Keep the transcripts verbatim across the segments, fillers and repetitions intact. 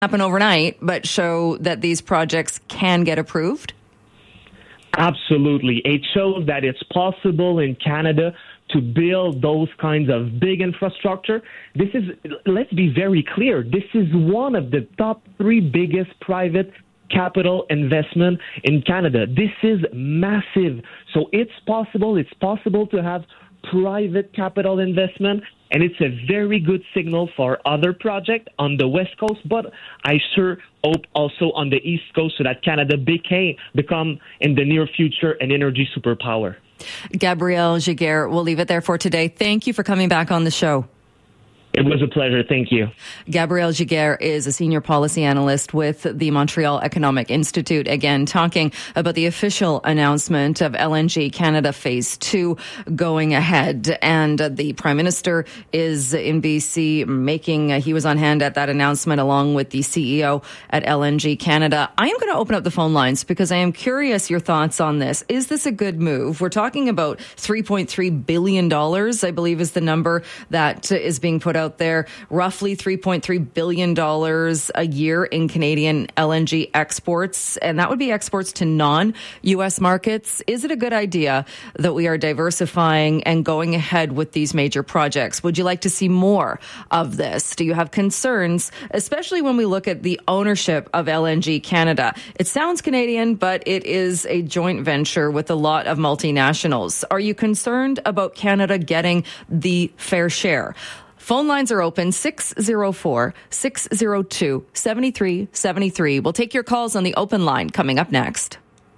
happen overnight, but show that these projects can get approved? Absolutely. It shows that it's possible in Canada to build those kinds of big infrastructure. This is, let's be very clear, this is one of the top three biggest private capital investment in Canada. This is massive. So it's possible, it's possible to have private capital investment, and it's a very good signal for other projects on the West Coast, but I sure hope also on the East Coast so that Canada became, become in the near future an energy superpower. Gabriel Giguère, we'll leave it there for today. Thank you for coming back on the show. It was a pleasure. Thank you. Gabriel Giguère is a senior policy analyst with the Montreal Economic Institute, again, talking about the official announcement of L N G Canada Phase two going ahead. And uh, the Prime Minister is in B C making, uh, he was on hand at that announcement along with the C E O at L N G Canada. I am going to open up the phone lines because I am curious your thoughts on this. Is this a good move? We're talking about three point three billion dollars, I believe is the number that uh, is being put out out there, roughly three point three billion dollars a year in Canadian L N G exports, and that would be exports to non-U S markets. Is it a good idea that we are diversifying and going ahead with these major projects? Would you like to see more of this? Do you have concerns, especially when we look at the ownership of L N G Canada? It sounds Canadian, but it is a joint venture with a lot of multinationals. Are you concerned about Canada getting the fair share? Phone lines are open, six oh four, six oh two, seven three seven three. We'll take your calls on the open line coming up next.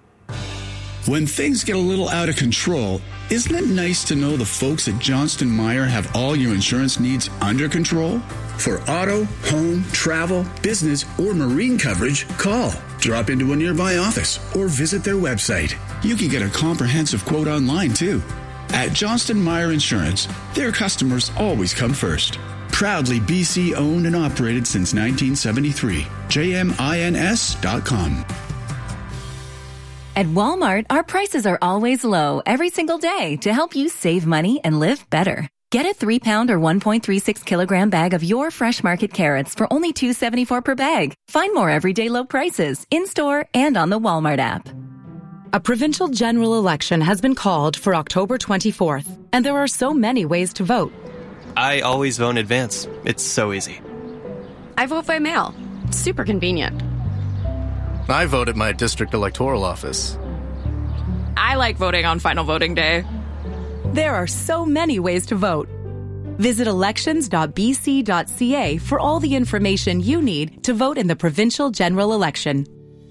When things get a little out of control, isn't it nice to know the folks at Johnston Meyer have all your insurance needs under control? For auto, home, travel, business, or marine coverage, call, drop into a nearby office, or visit their website. You can get a comprehensive quote online, too. At Johnston Meyer Insurance, their customers always come first. Proudly B C owned and operated since nineteen seventy-three. J M I N S dot com. At Walmart, our prices are always low every single day to help you save money and live better. Get a three pound or one point three six kilogram bag of your fresh market carrots for only two dollars and seventy-four cents per bag. Find more everyday low prices in-store and on the Walmart app. A provincial general election has been called for October twenty-fourth, and there are so many ways to vote. I always vote in advance. It's so easy. I vote by mail. Super convenient. I vote at my district electoral office. I like voting on final voting day. There are so many ways to vote. Visit elections dot b c dot c a for all the information you need to vote in the provincial general election.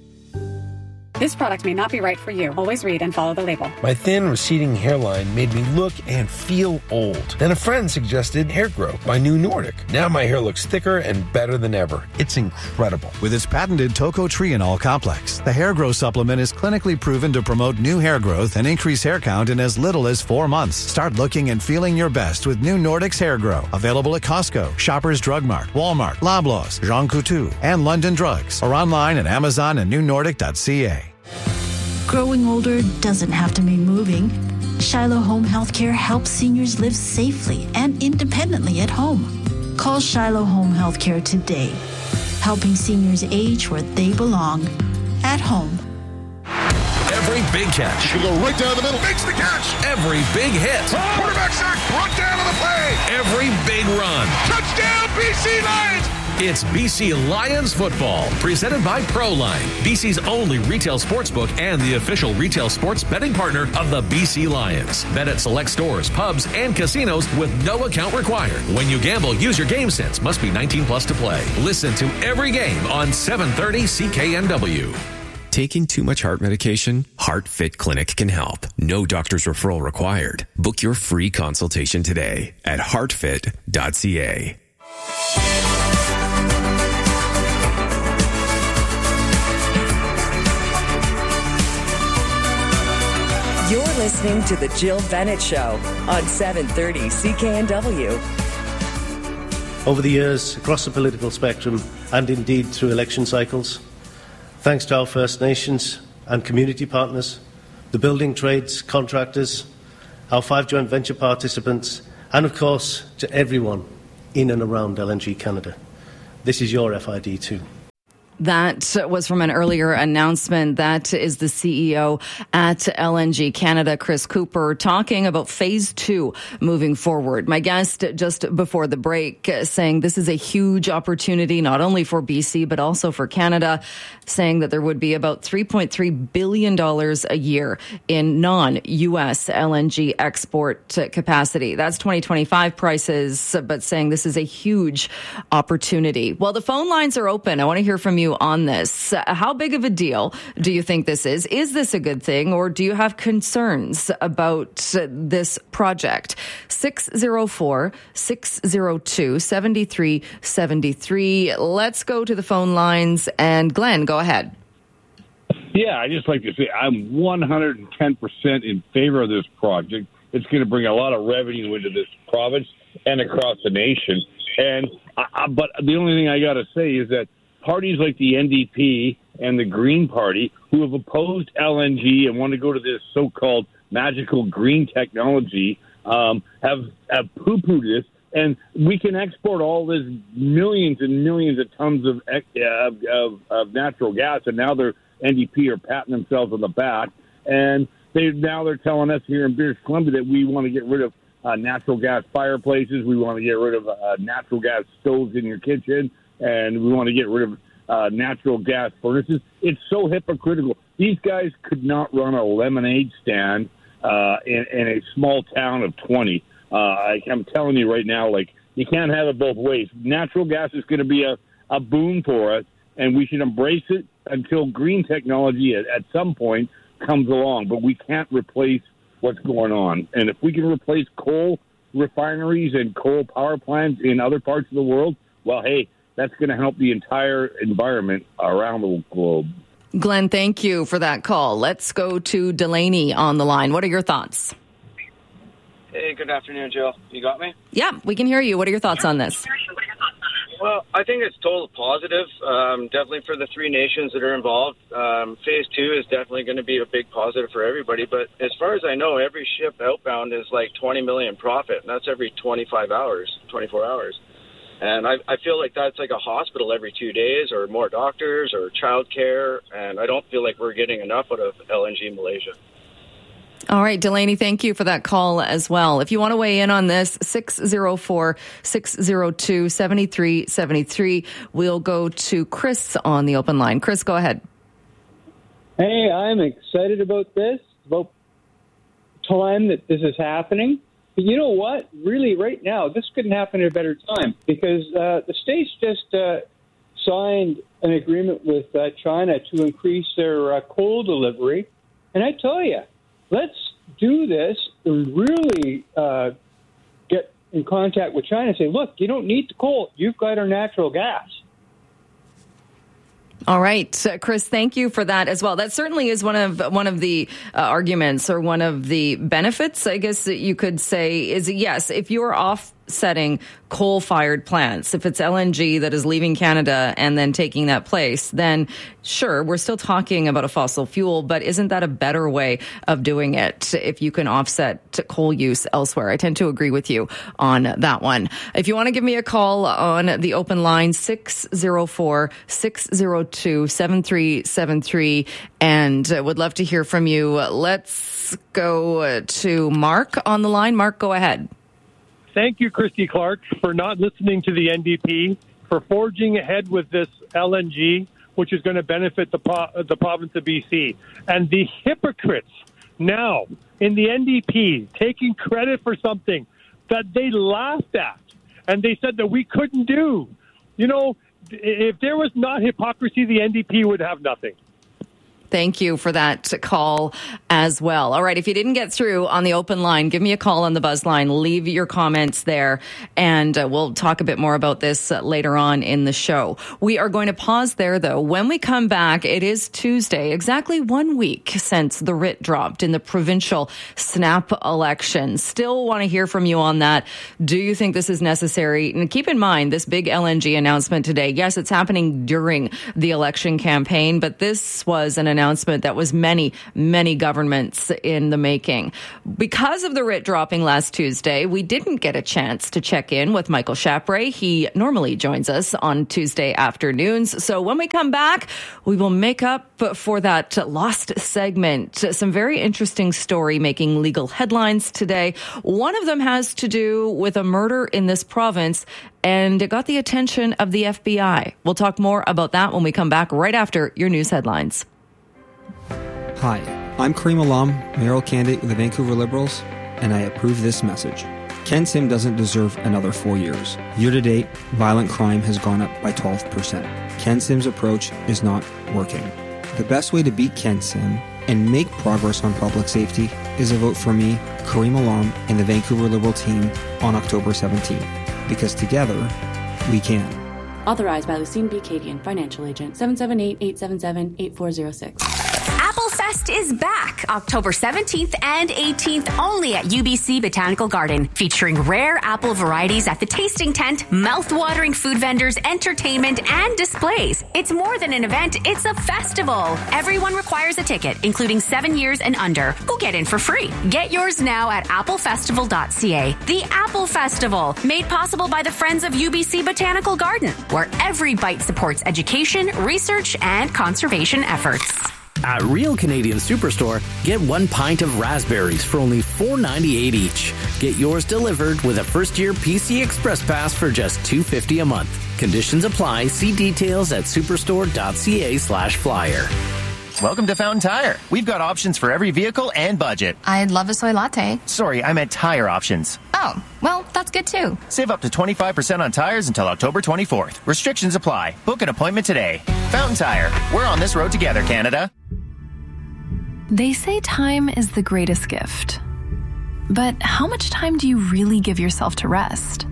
This product may not be right for you. Always read and follow the label. My thin, receding hairline made me look and feel old. Then a friend suggested Hair Grow by New Nordic. Now my hair looks thicker and better than ever. It's incredible. With its patented tocotrienol complex, the Hair Grow supplement is clinically proven to promote new hair growth and increase hair count in as little as four months. Start looking and feeling your best with New Nordic's Hair Grow. Available at Costco, Shoppers Drug Mart, Walmart, Loblaws, Jean Coutu, and London Drugs. Or online at Amazon and new nordic dot c a. Growing older doesn't have to mean moving. Shiloh Home Healthcare helps seniors live safely and independently at home. Call Shiloh Home Healthcare today, helping seniors age where they belong, at home. Every big catch. You go right down the middle, makes the catch. Every big hit. Oh, quarterback sack, brought down on the play. Every big run. Touchdown, B C Lions. It's B C Lions football, presented by ProLine, B C's only retail sportsbook and the official retail sports betting partner of the B C Lions. Bet at select stores, pubs, and casinos with no account required. When you gamble, use your game sense. Must be nineteen plus to play. Listen to every game on seven thirty C K N W. Taking too much heart medication? HeartFit Clinic can help. No doctor's referral required. Book your free consultation today at heart fit dot c a. You're listening to The Jill Bennett Show on seven thirty C K N W. Over the years, across the political spectrum, and indeed through election cycles, thanks to our First Nations and community partners, the building trades, contractors, our five joint venture participants, and of course, to everyone in and around L N G Canada. This is your F I D too. That was from an earlier announcement. That is the C E O at L N G Canada, Chris Cooper, talking about phase two moving forward. My guest just before the break saying this is a huge opportunity, not only for B C, but also for Canada, saying that there would be about three point three billion dollars a year in non-U S L N G export capacity. That's twenty twenty-five prices, but saying this is a huge opportunity. Well, the phone lines are open. I want to hear from you on this. How big of a deal do you think this is? Is this a good thing, or do you have concerns about this project? six oh four, six oh two, seven three seven three. Let's go to the phone lines. And Glenn, go ahead. Yeah, I just like to say I'm one hundred ten percent in favor of this project. It's going to bring a lot of revenue into this province and across the nation. And I, but the only thing I got to say is that parties like the N D P and the Green Party, who have opposed L N G and want to go to this so-called magical green technology, um, have, have poo-pooed this. And we can export all this millions and millions of tons of, of, of, of natural gas, and now they're N D P are patting themselves on the back. And they now they're telling us here in British Columbia that we want to get rid of uh, natural gas fireplaces, we want to get rid of uh, natural gas stoves in your kitchen, and we want to get rid of uh, natural gas furnaces. It's so hypocritical. These guys could not run a lemonade stand uh, in, in a small town of twenty. Uh, I, I'm telling you right now, like, you can't have it both ways. Natural gas is going to be a, a boon for us, and we should embrace it until green technology at, at some point comes along. But we can't replace what's going on. And if we can replace coal refineries and coal power plants in other parts of the world, well, hey, that's going to help the entire environment around the globe. Glenn, thank you for that call. Let's go to Delaney on the line. What are your thoughts? Hey, good afternoon, Jill. You got me? Yeah, we can hear you. What are your thoughts on this? Well, I think it's total positive, um, definitely for the three nations that are involved. Um, phase two is definitely going to be a big positive for everybody. But as far as I know, every ship outbound is like twenty million profit, and that's every twenty-five hours, twenty-four hours. And I, I feel like that's like a hospital every two days or more doctors or childcare. And I don't feel like we're getting enough out of L N G Malaysia. All right, Delaney, thank you for that call as well. If you want to weigh in on this, six oh four, six oh two, seven three seven three. We'll go to Chris on the open line. Chris, go ahead. Hey, I'm excited about this, about time that this is happening. But you know what? Really, right now, this couldn't happen at a better time because uh, the States just uh, signed an agreement with uh, China to increase their uh, coal delivery. And I tell you, let's do this and really uh, get in contact with China and say, look, you don't need the coal. You've got our natural gas. All right, uh, Chris, thank you for that as well. That certainly is one of one of the uh, arguments or one of the benefits, I guess that you could say, is yes, if you're offsetting coal-fired plants, if it's L N G that is leaving Canada and then taking that place, then sure, we're still talking about a fossil fuel, but isn't that a better way of doing it if you can offset coal use elsewhere? I tend to agree with you on that one. If you want to give me a call on the open line, six oh four, six oh two, seven three seven three, and would love to hear from you. Let's go to Mark on the line. Mark, go ahead. Thank you, Christy Clark, for not listening to the N D P, for forging ahead with this L N G, which is going to benefit the pro- the province of B C. And the hypocrites now in the N D P taking credit for something that they laughed at and they said that we couldn't do. You know, if there was not hypocrisy, the N D P would have nothing. Thank you for that call as well. All right, if you didn't get through on the open line, give me a call on the buzz line. Leave your comments there, and uh, we'll talk a bit more about this uh, later on in the show. We are going to pause there, though. When we come back, it is Tuesday, exactly one week since the writ dropped in the provincial snap election. Still want to hear from you on that. Do you think this is necessary? And keep in mind, this big L N G announcement today, yes, it's happening during the election campaign, but this was an announcement announcement that was many, many governments in the making. Because of the writ dropping last Tuesday, we didn't get a chance to check in with Michael Chapre. He normally joins us on Tuesday afternoons. So when we come back, we will make up for that lost segment. Some very interesting story making legal headlines today. One of them has to do with a murder in this province, and it got the attention of the F B I. We'll talk more about that when we come back right after your news headlines. Hi, I'm Kareem Alam, mayoral candidate with the Vancouver Liberals, and I approve this message. Ken Sim doesn't deserve another four years. Year to date, violent crime has gone up by twelve percent. Ken Sim's approach is not working. The best way to beat Ken Sim and make progress on public safety is a vote for me, Kareem Alam, and the Vancouver Liberal team on October seventeenth. Because together, we can. Authorized by Lucine B. Cadian, Financial Agent, seven seven eight, eight seven seven, eight four zero six. Applefest is back October seventeenth and eighteenth only at U B C Botanical Garden, featuring rare apple varieties at the tasting tent, mouth-watering food vendors, entertainment, and displays. It's more than an event, it's a festival. Everyone requires a ticket, including seven years and under, who get in for free. Get yours now at apple festival dot c a. The Apple Festival, made possible by the Friends of U B C Botanical Garden, where every bite supports education, research, and conservation efforts. At Real Canadian Superstore, get one pint of raspberries for only four ninety-eight each. Get yours delivered with a first-year P C Express Pass for just two fifty a month. Conditions apply. See details at superstore dot c a slash flyer. Welcome to Fountain Tire. We've got options for every vehicle and budget. I'd love a soy latte. Sorry, I meant tire options. Oh, well, that's good too. Save up to twenty-five percent on tires until October twenty-fourth. Restrictions apply. Book an appointment today. Fountain Tire. We're on this road together, Canada. They say time is the greatest gift. But how much time do you really give yourself to rest?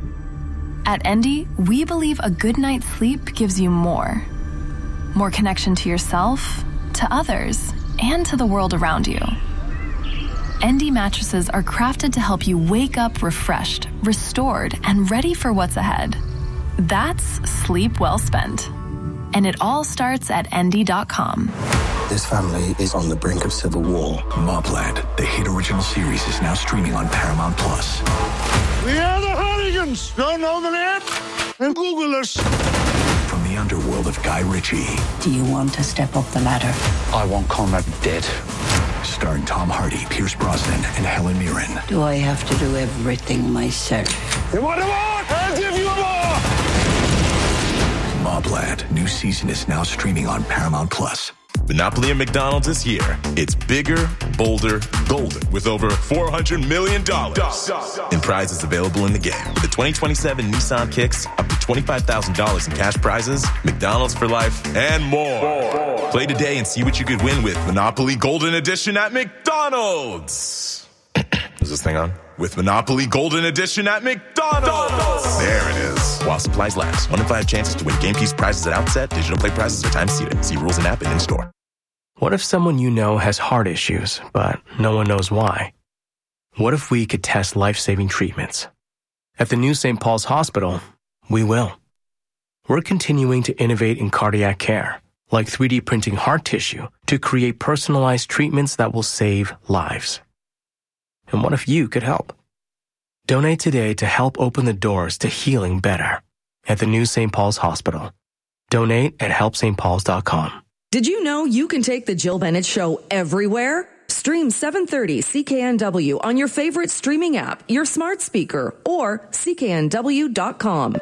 At Endy, we believe a good night's sleep gives you more. More connection to yourself, to others, and to the world around you. Endy mattresses are crafted to help you wake up refreshed, restored, and ready for what's ahead. That's sleep well spent. And it all starts at endy dot com. This family is on the brink of civil war. Mobland, the hit original series, is now streaming on Paramount Plus. We are the Hardigans. Don't know the name? And Google us. From the underworld of Guy Ritchie. Do you want to step up the ladder? I want Conrad dead. Starring Tom Hardy, Pierce Brosnan, and Helen Mirren. Do I have to do everything myself? You want more? I'll give you more! Mobland, new season is now streaming on Paramount Plus. Monopoly at McDonald's is here. It's bigger, bolder, golden, with over four hundred million dollars in prizes available in the game. With the twenty twenty-seven Nissan Kicks, up to twenty-five thousand dollars in cash prizes, McDonald's for life, and more. more. Play today and see what you could win with Monopoly Golden Edition at McDonald's. Is this thing on? With Monopoly Golden Edition at McDonald's. There it is. While supplies last. One in five chances to win game piece prizes at outset. Digital play prizes are time seated. See rules in app and in store. What if someone you know has heart issues, but no one knows why? What if we could test life-saving treatments? At the new Saint Paul's Hospital, we will. We're continuing to innovate in cardiac care, like three D printing heart tissue to create personalized treatments that will save lives. And what if you could help? Donate today to help open the doors to healing better at the new Saint Paul's Hospital. Donate at help st pauls dot com. Did you know you can take the Jill Bennett Show everywhere? Stream seven thirty C K N W on your favorite streaming app, your smart speaker, or c k n w dot com.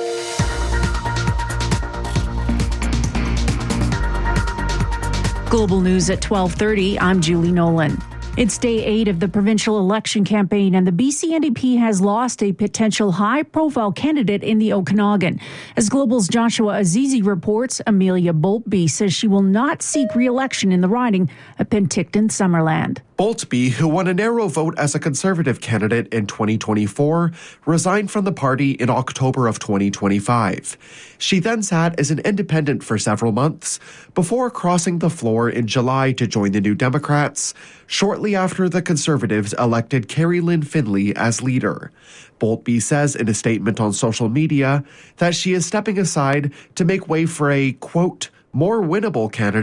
Global News at twelve thirty, I'm Julie Nolan. It's day eight of the provincial election campaign, and the B C N D P has lost a potential high-profile candidate in the Okanagan. As Global's Joshua Azizi reports, Amelia Boltby says she will not seek re-election in the riding of Penticton-Summerland. Boltby, who won a narrow vote as a Conservative candidate in twenty twenty-four, resigned from the party in October of twenty twenty-five. She then sat as an independent for several months before crossing the floor in July to join the New Democrats, shortly after the Conservatives elected Carrie Lynn Finley as leader. Boltby says in a statement on social media that she is stepping aside to make way for a, quote, more winnable candidate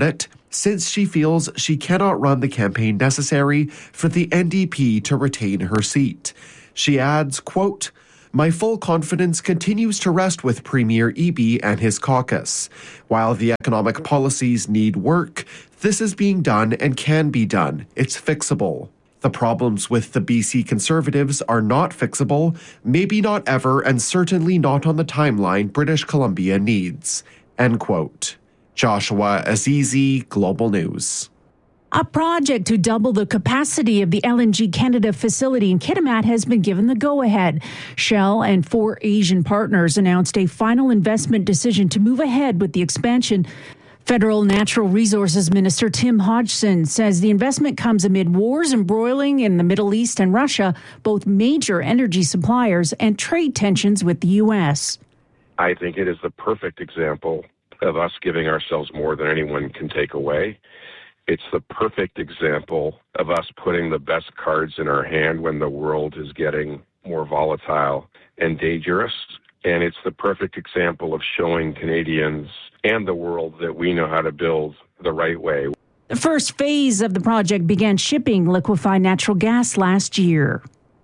since she feels she cannot run the campaign necessary for the N D P to retain her seat. She adds, quote, "My full confidence continues to rest with Premier Eby and his caucus. While the economic policies need work, this is being done and can be done. It's fixable. The problems with the B C Conservatives are not fixable, maybe not ever, and certainly not on the timeline British Columbia needs." End quote. Joshua Azizi, Global News. A project to double the capacity of the L N G Canada facility in Kitimat has been given the go-ahead. Shell and four Asian partners announced a final investment decision to move ahead with the expansion. Federal Natural Resources Minister Tim Hodgson says the investment comes amid wars embroiling in the Middle East and Russia, both major energy suppliers, and trade tensions with the U S. I think it is the perfect example of us giving ourselves more than anyone can take away. It's the perfect example of us putting the best cards in our hand when the world is getting more volatile and dangerous. And it's the perfect example of showing Canadians and the world that we know how to build the right way. The first phase of the project began shipping liquefied natural gas last year.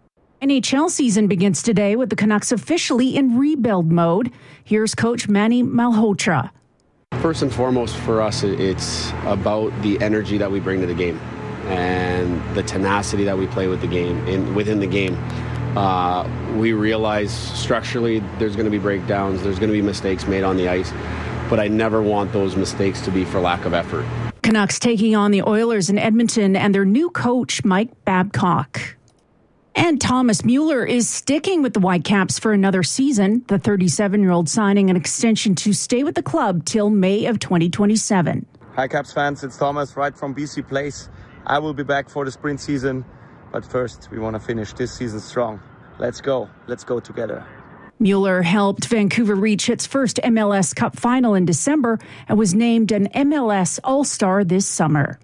N H L season begins today with the Canucks officially in rebuild mode. Here's coach Manny Malhotra. First and foremost for us, it's about the energy that we bring to the game and the tenacity that we play with the game in within the game. Uh, we realize structurally there's going to be breakdowns, there's going to be mistakes made on the ice, but I never want those mistakes to be for lack of effort. Canucks taking on the Oilers in Edmonton and their new coach, Mike Babcock. And Thomas Mueller is sticking with the Whitecaps for another season. The thirty-seven-year-old signing an extension to stay with the club till May of twenty twenty-seven. Hi Caps fans, it's Thomas right from B C Place. I will be back for the sprint season, but first we want to finish this season strong. Let's go. Let's go together. Mueller helped Vancouver reach its first M L S Cup final in December and was named an M L S All-Star this summer.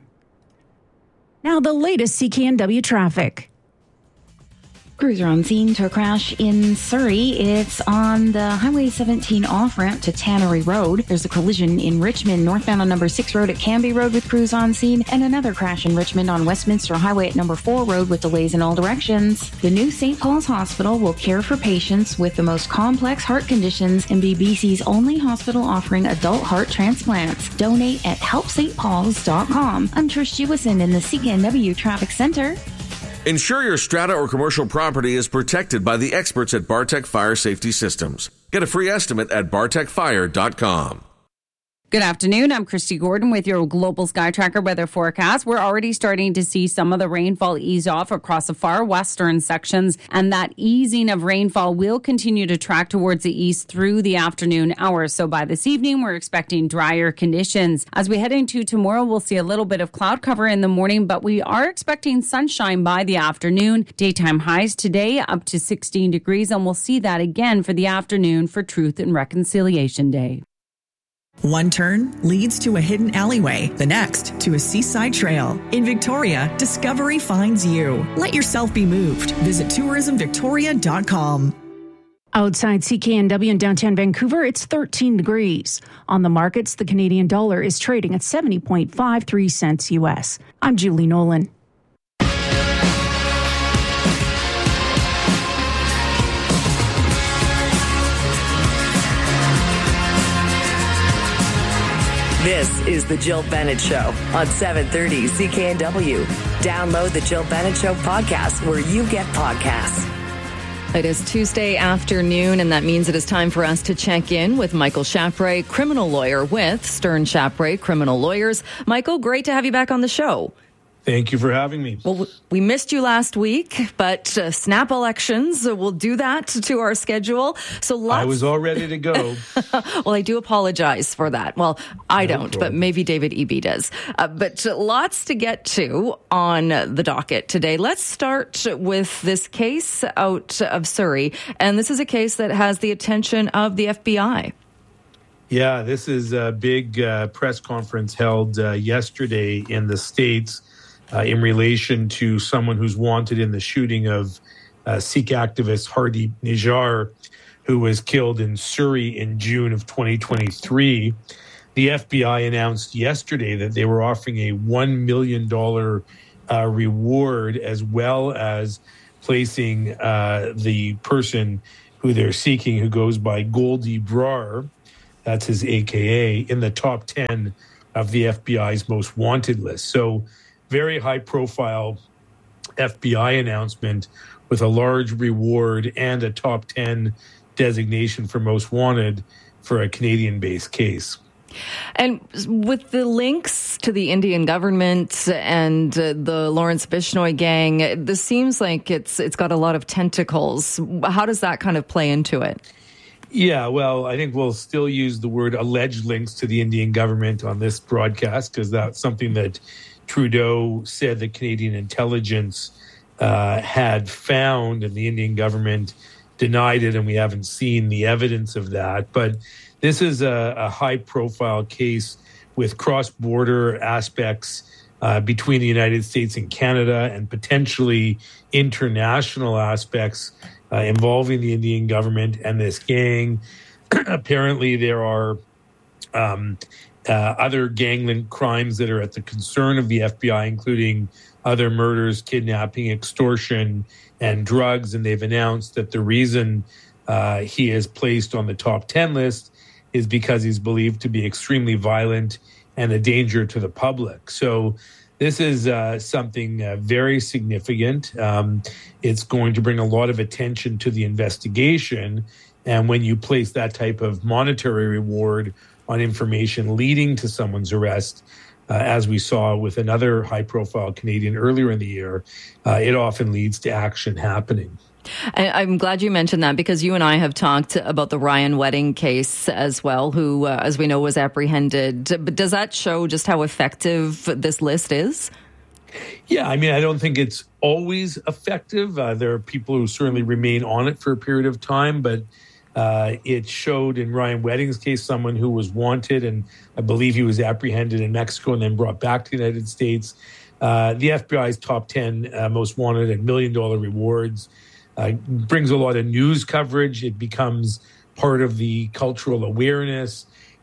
Now the latest C K N W traffic. Crews are on scene to a crash in Surrey. It's on the Highway seventeen off-ramp to Tannery Road. There's a collision in Richmond, northbound on number six Road at Canby Road with crews on scene, and another crash in Richmond on Westminster Highway at number four Road with delays in all directions. The new Saint Paul's Hospital will care for patients with the most complex heart conditions and be B C's only hospital offering adult heart transplants. Donate at help st pauls dot com. I'm Trish Jewison in the C K N W Traffic Center. Ensure your strata or commercial property is protected by the experts at Bartec Fire Safety Systems. Get a free estimate at bartec fire dot com. Good afternoon. I'm Christy Gordon with your Global Sky Tracker weather forecast. We're already starting to see some of the rainfall ease off across the far western sections, and that easing of rainfall will continue to track towards the east through the afternoon hours. So by this evening, we're expecting drier conditions. As we head into tomorrow, we'll see a little bit of cloud cover in the morning, but we are expecting sunshine by the afternoon. Daytime highs today up to sixteen degrees, and we'll see that again for the afternoon for Truth and Reconciliation Day. One turn leads to a hidden alleyway, the next to a seaside trail. In Victoria, Discovery finds you. Let yourself be moved. Visit tourism victoria dot com. Outside C K N W in downtown Vancouver, it's thirteen degrees. On the markets, the Canadian dollar is trading at seventy point five three cents U S. I'm Julie Nolan. This is The Jill Bennett Show on seven thirty C K N W. Download The Jill Bennett Show podcast where you get podcasts. It is Tuesday afternoon, and that means it is time for us to check in with Michael Chapre, criminal lawyer with Stern Chapre Criminal Lawyers. Michael, great to have you back on the show. Thank you for having me. Well, we missed you last week, but uh, snap elections will do that to our schedule. So lots... I was all ready to go. Well, I do apologize for that. Well, I no don't, problem. But maybe David Eby does. Uh, but lots to get to on the docket today. Let's start with this case out of Surrey. And this is a case that has the attention of the F B I. Yeah, this is a big uh, press conference held uh, yesterday in the States. Uh, in relation to someone who's wanted in the shooting of uh, Sikh activist Hardeep Nijjar, who was killed in Surrey in June of twenty twenty-three. the F B I announced yesterday that they were offering a one million dollars uh, reward, as well as placing uh, the person who they're seeking, who goes by Goldie Brar, that's his A K A, in the top ten of the F B I's most wanted list. So very high profile F B I announcement with a large reward and a top ten designation for most wanted for a Canadian-based case. And with the links to the Indian government and uh, the Lawrence Bishnoi gang, this seems like it's it's got a lot of tentacles. How does that kind of play into it? Yeah, well, I think we'll still use the word alleged links to the Indian government on this broadcast, because that's something that Trudeau said the Canadian intelligence uh, had found, and the Indian government denied it, and we haven't seen the evidence of that. But this is a, a high-profile case with cross-border aspects uh, between the United States and Canada, and potentially international aspects uh, involving the Indian government and this gang. Apparently, there are um, uh, other gang-linked crimes that are at the concern of the F B I, including other murders, kidnapping, extortion, and drugs. And they've announced that the reason uh, he is placed on the top ten list is because he's believed to be extremely violent and a danger to the public. So this is uh, something uh, very significant. Um, it's going to bring a lot of attention to the investigation. And when you place that type of monetary reward on information leading to someone's arrest, uh, as we saw with another high-profile Canadian earlier in the year, uh, it often leads to action happening. I'm glad you mentioned that, because you and I have talked about the Ryan Wedding case as well, who, uh, as we know, was apprehended. But does that show just how effective this list is? Yeah, I mean, I don't think it's always effective. Uh, there are people who certainly remain on it for a period of time, but uh, it showed in Ryan Wedding's case someone who was wanted, and I believe he was apprehended in Mexico and then brought back to the United States. Uh, the F B I's top ten uh, most wanted and million-dollar rewards Uh, brings a lot of news coverage. It becomes part of the cultural awareness,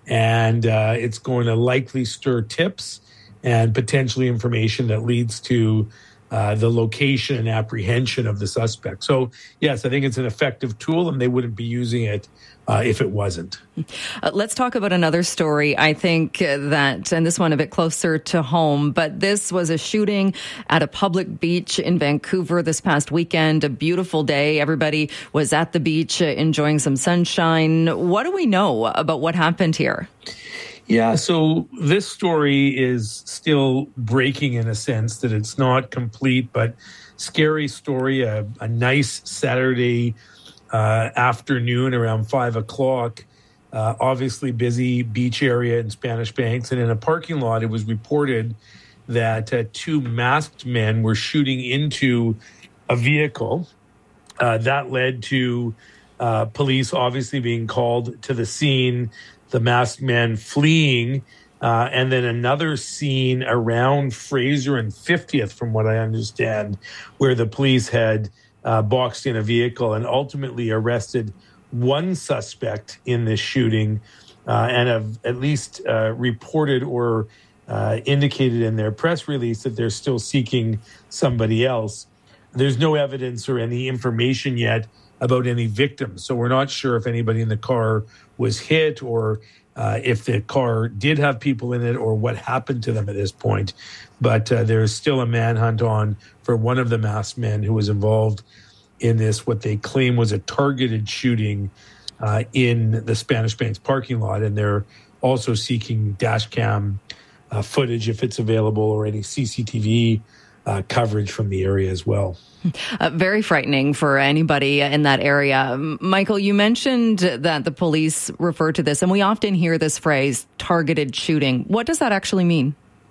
and uh, it's going to likely stir tips and potentially information that leads to uh, the location and apprehension of the suspect. So, yes, I think it's an effective tool, and they wouldn't be using it uh, if it wasn't. Uh, let's talk about another story. I think that, and this one a bit closer to home, but this was a shooting at a public beach in Vancouver this past weekend. A beautiful day. Everybody was at the beach uh, enjoying some sunshine. What do we know about what happened here? Yeah, so this story is still breaking in a sense that it's not complete, but scary story. A, a nice Saturday uh, afternoon around five o'clock. Uh, obviously busy beach area in Spanish Banks. And in a parking lot, it was reported that uh, two masked men were shooting into a vehicle. Uh, that led to uh, police obviously being called to the scene, the masked men fleeing, uh, and then another scene around Fraser and fiftieth, from what I understand, where the police had uh, boxed in a vehicle and ultimately arrested one suspect in this shooting, uh, and have at least uh, reported or uh, indicated in their press release that they're still seeking somebody else. There's no evidence or any information yet about any victims, so we're not sure if anybody in the car was hit or uh, if the car did have people in it or what happened to them at this point. But uh, there's still a manhunt on for one of the masked men who was involved in this, what they claim was a targeted shooting uh, in the Spanish Banks parking lot. And they're also seeking dash cam uh, footage, if it's available, or any C C T V uh, coverage from the area as well. Uh, very frightening for anybody in that area. Michael, you mentioned that the police refer to this, and we often hear this phrase, targeted shooting. What does that actually mean?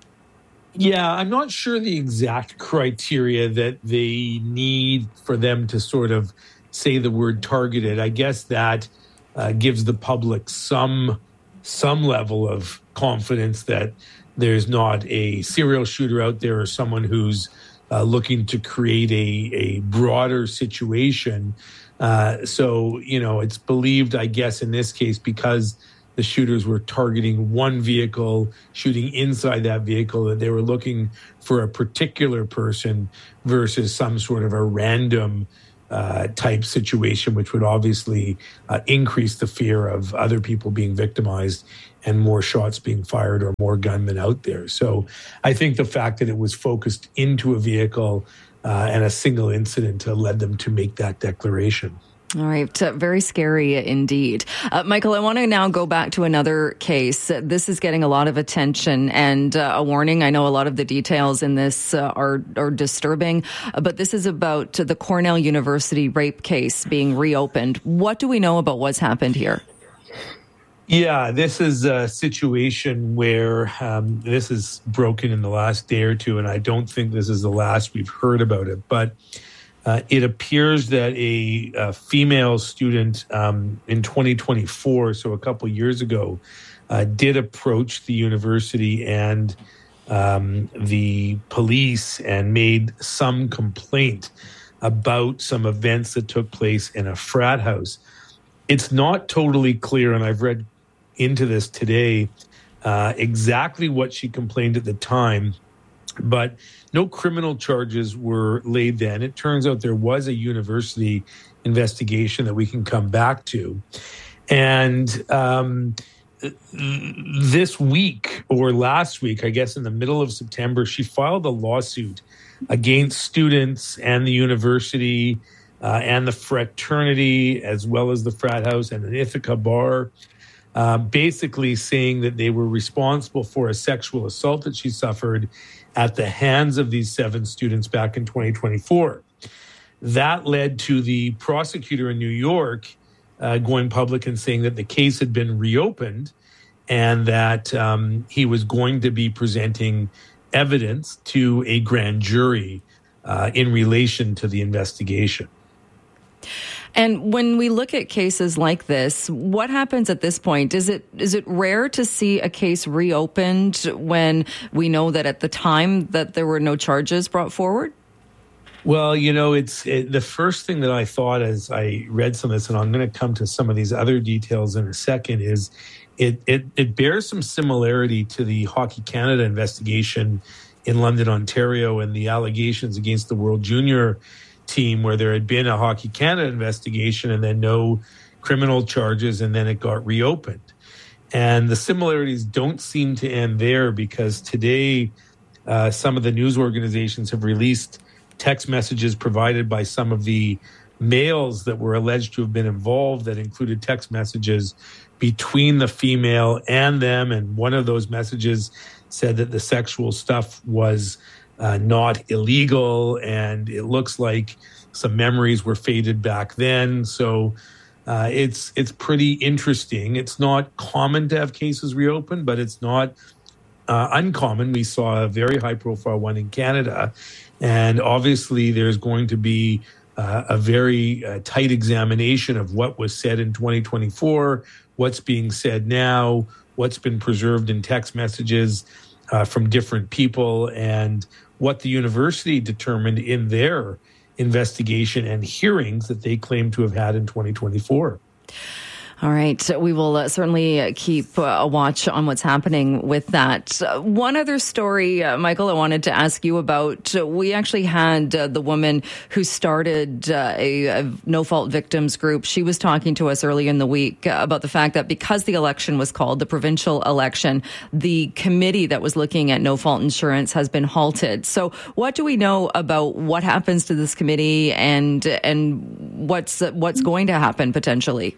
Yeah, I'm not sure the exact criteria that they need for them to sort of say the word targeted. I guess that uh, gives the public some some level of confidence that there's not a serial shooter out there or someone who's uh, looking to create a, a broader situation. Uh, so, you know, it's believed, I guess, in this case, because the shooters were targeting one vehicle, shooting inside that vehicle, that they were looking for a particular person versus some sort of a random uh, type situation, which would obviously uh, increase the fear of other people being victimized and more shots being fired or more gunmen out there. So I think the fact that it was focused into a vehicle uh, and a single incident uh, led them to make that declaration. All right. Uh, very scary indeed. Uh, Michael, I want to now go back to another case. Uh, this is getting a lot of attention and uh, a warning. I know a lot of the details in this uh, are, are disturbing, uh, but this is about the Cornell University rape case being reopened. What do we know about what's happened here? Yeah, this is a situation where um, this is broken in the last day or two, and I don't think this is the last we've heard about it. But uh, it appears that a, a female student um, in twenty twenty-four, so a couple years ago, uh, did approach the university and um, the police and made some complaint about some events that took place in a frat house. It's not totally clear, and I've read into this today, uh, exactly what she complained at the time, but no criminal charges were laid then. It turns out there was a university investigation that we can come back to. And um, this week or last week, I guess in the middle of September, she filed a lawsuit against students and the university uh, and the fraternity, as well as the frat house and an Ithaca bar, Uh, basically saying that they were responsible for a sexual assault that she suffered at the hands of these seven students back in twenty twenty-four. That led to the prosecutor in New York uh, going public and saying that the case had been reopened and that um, he was going to be presenting evidence to a grand jury uh, in relation to the investigation. And when we look at cases like this, what happens at this point? Is it is it rare to see a case reopened when we know that at the time that there were no charges brought forward? Well, you know, it's it, the first thing that I thought as I read some of this, and I'm going to come to some of these other details in a second, is it it, it bears some similarity to the Hockey Canada investigation in London, Ontario, and the allegations against the World Junior team, where there had been a Hockey Canada investigation and then no criminal charges, and then it got reopened. And the similarities don't seem to end there, because today uh, some of the news organizations have released text messages provided by some of the males that were alleged to have been involved, that included text messages between the female and them. And one of those messages said that the sexual stuff was Uh, not illegal, and it looks like some memories were faded back then. So uh, it's it's pretty interesting. It's not common to have cases reopened, but it's not uh, uncommon. We saw a very high-profile one in Canada, and obviously there's going to be uh, a very uh, tight examination of what was said in twenty twenty-four, what's being said now, what's been preserved in text messages uh, from different people, and what the university determined in their investigation and hearings that they claim to have had in twenty twenty-four. All right. We will uh, certainly keep uh, a watch on what's happening with that. Uh, one other story, uh, Michael, I wanted to ask you about. Uh, we actually had uh, the woman who started uh, a, a no-fault victims group. She was talking to us earlier in the week uh, about the fact that because the election was called, the provincial election, the committee that was looking at no-fault insurance has been halted. So what do we know about what happens to this committee and and what's uh, what's going to happen potentially?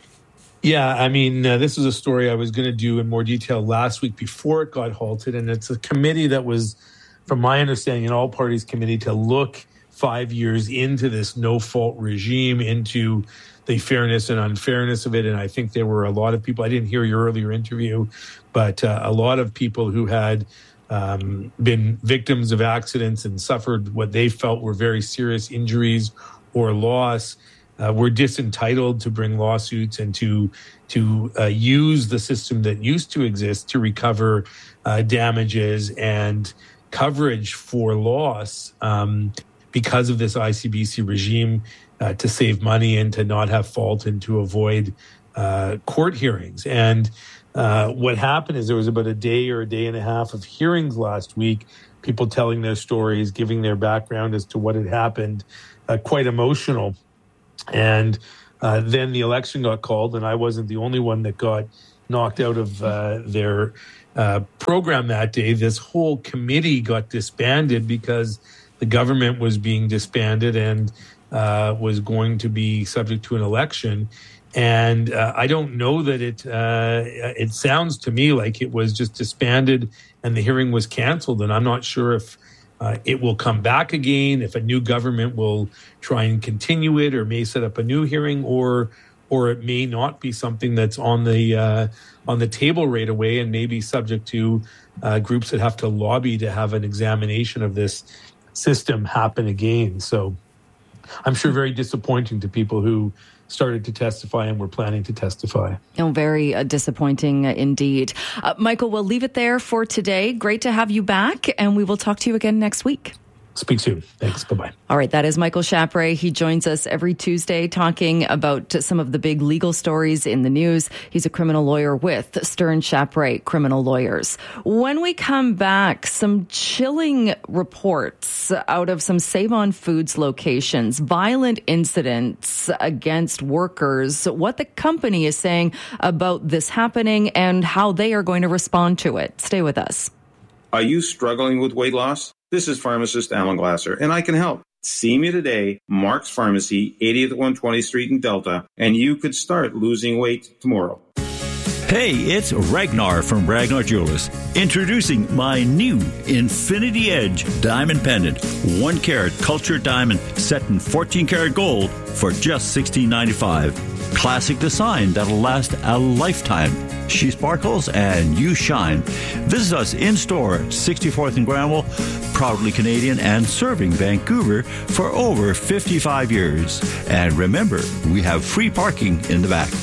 Yeah, I mean, uh, this is a story I was going to do in more detail last week before it got halted. And it's a committee that was, from my understanding, an all-parties committee to look five years into this no-fault regime, into the fairness and unfairness of it. And I think there were a lot of people, I didn't hear your earlier interview, but uh, a lot of people who had um, been victims of accidents and suffered what they felt were very serious injuries or loss, Uh, we're disentitled to bring lawsuits and to to uh, use the system that used to exist to recover uh, damages and coverage for loss um, because of this I C B C regime uh, to save money and to not have fault and to avoid uh, court hearings. And uh, what happened is there was about a day or a day and a half of hearings last week, people telling their stories, giving their background as to what had happened, uh, quite emotional. And uh, then the election got called, and I wasn't the only one that got knocked out of uh, their uh, program that day. This whole committee got disbanded because the government was being disbanded and uh, was going to be subject to an election. And uh, I don't know that it, uh, it sounds to me like it was just disbanded and the hearing was canceled. And I'm not sure if uh, it will come back again, if a new government will try and continue it or may set up a new hearing, or or it may not be something that's on the uh, on the table right away and may be subject to uh, groups that have to lobby to have an examination of this system happen again. So I'm sure very disappointing to people who started to testify and were planning to testify. Oh, very uh, disappointing uh, indeed. Uh, Michael, we'll leave it there for today. Great to have you back, and we will talk to you again next week. Speak soon. Thanks. Bye-bye. All right. That is Michael Chapre. He joins us every Tuesday talking about some of the big legal stories in the news. He's a criminal lawyer with Stern Chapre Criminal Lawyers. When we come back, some chilling reports out of some Save-On Foods locations, violent incidents against workers, what the company is saying about this happening and how they are going to respond to it. Stay with us. Are you struggling with weight loss? This is pharmacist Alan Glasser, and I can help. See me today, Mark's Pharmacy, eightieth one hundred twentieth Street in Delta, and you could start losing weight tomorrow. Hey, it's Ragnar from Ragnar Jewelers, introducing my new Infinity Edge diamond pendant, one carat cultured diamond set in fourteen karat gold for just sixteen ninety-five. Classic design that'll last a lifetime. She sparkles and you shine. Visit us in store, sixty-fourth and Granville, proudly Canadian and serving Vancouver for over fifty-five years. And remember, we have free parking in the back.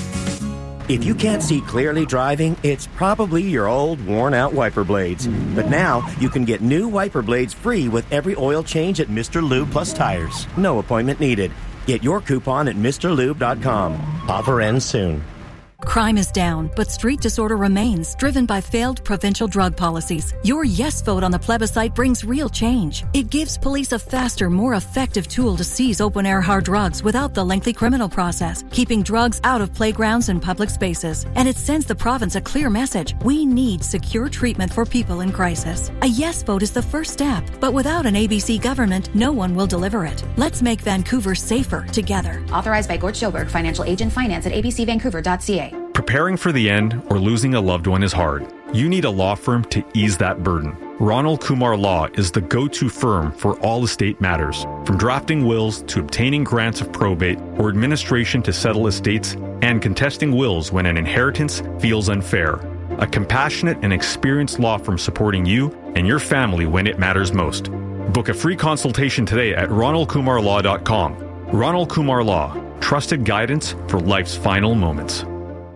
If you can't see clearly driving, it's probably your old, worn-out wiper blades. But now, you can get new wiper blades free with every oil change at Mister Lube Plus Tires. No appointment needed. Get your coupon at Mr Lube dot com. Offer ends soon. Crime is down, but street disorder remains, driven by failed provincial drug policies. Your yes vote on the plebiscite brings real change. It gives police a faster, more effective tool to seize open-air hard drugs without the lengthy criminal process, keeping drugs out of playgrounds and public spaces. And it sends the province a clear message. We need secure treatment for people in crisis. A yes vote is the first step, but without an A B C government, no one will deliver it. Let's make Vancouver safer together. Authorized by Gord Schoberg, financial agent, finance at a b c vancouver dot c a. Preparing for the end or losing a loved one is hard. You need a law firm to ease that burden. Ronald Kumar Law is the go-to firm for all estate matters, from drafting wills to obtaining grants of probate or administration to settle estates and contesting wills when an inheritance feels unfair. A compassionate and experienced law firm supporting you and your family when it matters most. Book a free consultation today at ronald kumar law dot com. Ronald Kumar Law, trusted guidance for life's final moments.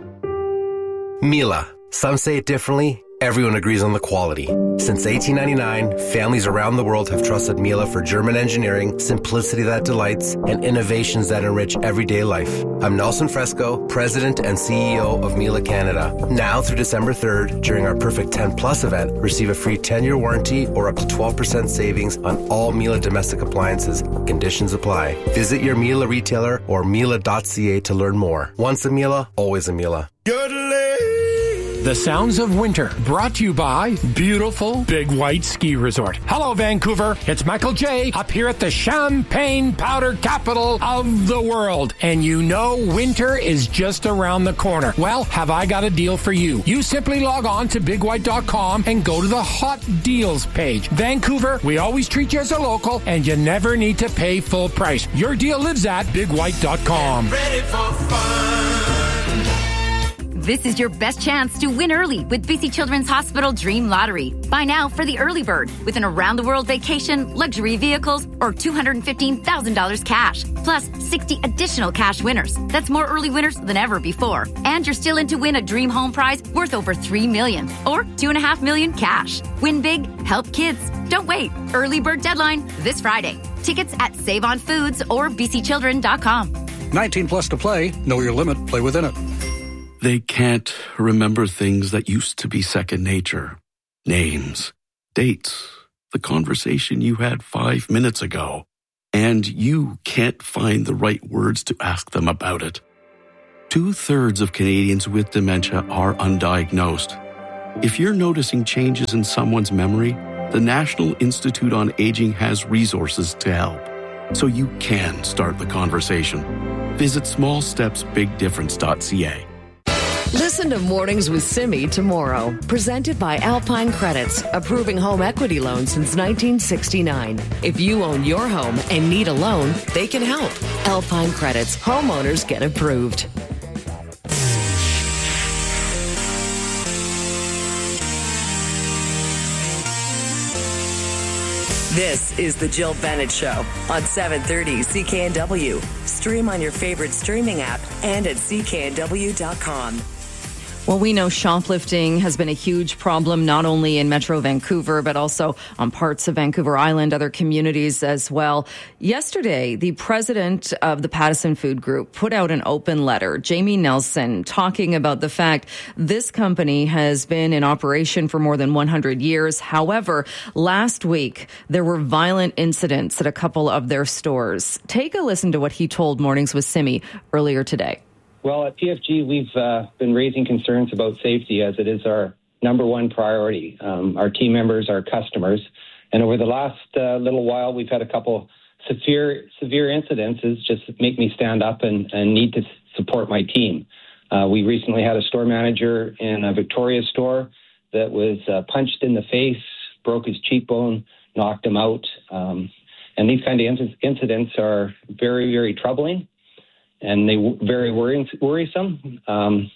Miele. Some say it differently. Everyone agrees on the quality. Since eighteen ninety-nine, families around the world have trusted Miele for German engineering, simplicity that delights, and innovations that enrich everyday life. I'm Nelson Fresco, President and C E O of Miele Canada. Now through December third, during our Perfect ten Plus event, receive a free ten-year warranty or up to twelve percent savings on all Miele domestic appliances. Conditions apply. Visit your Miele retailer or miele dot c a to learn more. Once a Miele, always a Miele. The Sounds of Winter, brought to you by beautiful Big White Ski Resort. Hello, Vancouver. It's Michael J. up here at the Champagne Powder capital of the world. And you know winter is just around the corner. Well, have I got a deal for you. You simply log on to big white dot com and go to the Hot Deals page. Vancouver, we always treat you as a local, and you never need to pay full price. Your deal lives at big white dot com. Ready for fun. This is your best chance to win early with B C Children's Hospital Dream Lottery. Buy now for the early bird with an around-the-world vacation, luxury vehicles, or two hundred fifteen thousand dollars cash, plus sixty additional cash winners. That's more early winners than ever before. And you're still in to win a dream home prize worth over three million dollars or two point five million dollars cash. Win big, help kids. Don't wait. Early bird deadline this Friday. Tickets at Save On Foods or b c children dot com. nineteen plus to play. Know your limit. Play within it. They can't remember things that used to be second nature. Names, dates, the conversation you had five minutes ago. And you can't find the right words to ask them about it. Two-thirds of Canadians with dementia are undiagnosed. If you're noticing changes in someone's memory, the National Institute on Aging has resources to help, so you can start the conversation. Visit small steps big difference dot c a. Listen to Mornings with Simi tomorrow. Presented by Alpine Credits, approving home equity loans since nineteen sixty-nine. If you own your home and need a loan, they can help. Alpine Credits. Homeowners get approved. This is the Jill Bennett Show on seven thirty C K N W. Stream on your favorite streaming app and at c k n w dot com. Well, we know shoplifting has been a huge problem, not only in Metro Vancouver, but also on parts of Vancouver Island, other communities as well. Yesterday, the president of the Pattison Food Group put out an open letter, Jamie Nelson, talking about the fact this company has been in operation for more than one hundred years. However, last week, there were violent incidents at a couple of their stores. Take a listen to what he told Mornings with Simi earlier today. Well, at P F G, we've uh, been raising concerns about safety as it is our number one priority. Um, our team members, our customers. And over the last uh, little while, we've had a couple severe severe incidences just make me stand up and, and need to support my team. Uh, we recently had a store manager in a Victoria store that was uh, punched in the face, broke his cheekbone, knocked him out. Um, and these kind of inc- incidents are very, very troubling. And they very worrying, worrisome. Um,